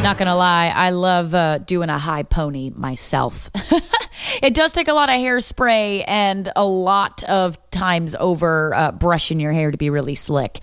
Not gonna lie, I love doing a high pony myself. It does take a lot of hairspray and a lot of times over brushing your hair to be really slick.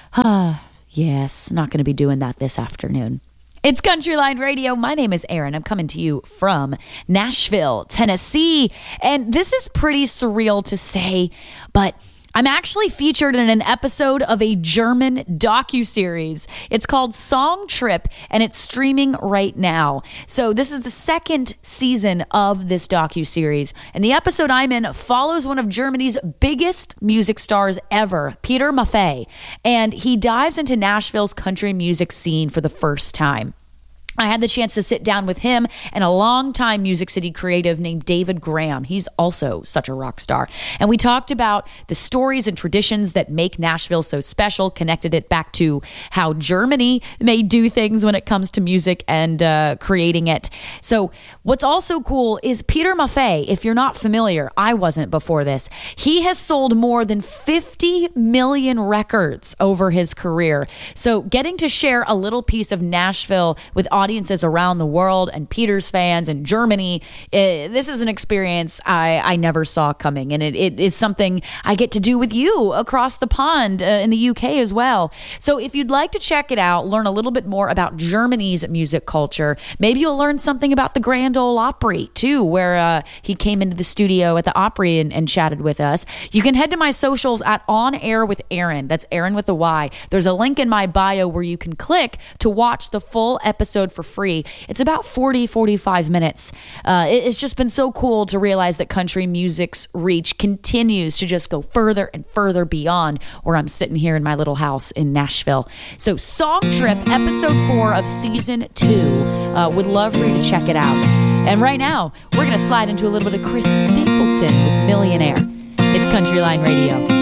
Yes, not gonna be doing that this afternoon. It's Countryline Radio. My name is Erin. I'm coming to you from Nashville, Tennessee. And this is pretty surreal to say, but I'm actually featured in an episode of a German docuseries. It's called Song Trip, and it's streaming right now. So this is the second season of this docuseries, and the episode I'm in follows one of Germany's biggest music stars ever, Peter Maffay, and he dives into Nashville's country music scene for the first time. I had the chance to sit down with him and a longtime Music City creative named David Graham. He's also such a rock star. And we talked about the stories and traditions that make Nashville so special, connected it back to how Germany may do things when it comes to music and creating it. So what's also cool is Peter Maffay, if you're not familiar, I wasn't before this, he has sold more than 50 million records over his career. So getting to share a little piece of Nashville with audiences around the world and Peter's fans and Germany, this is an experience I never saw coming, and it is something I get to do with you across the pond in the UK as well. So if you'd like to check it out, learn a little bit more about Germany's music culture, maybe you'll learn something about the Grand Ole Opry too, where he came into the studio at the Opry and chatted with us. You can head to my socials at On Air with Erin. That's Erin with a Y. There's a link in my bio where you can click to watch the full episode for free. It's about 45 minutes. It's just been so cool to realize that country music's reach continues to just go further and further beyond where I'm sitting here in my little house in Nashville. So Song Trip, episode 4 of season 2. Would love for you to check it out. And right now, we're going to slide into a little bit of Chris Stapleton with Millionaire. It's Countryline Radio.